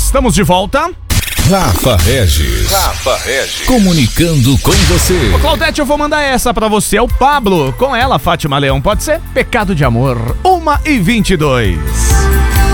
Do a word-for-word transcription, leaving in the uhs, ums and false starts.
Estamos de volta. Rafa Regis. Rafa Regis. Comunicando com você. Ô, Claudete, eu vou mandar essa pra você. É o Pablo. Com ela, Fátima Leão. Pode ser? Pecado de Amor. uma e vinte e dois.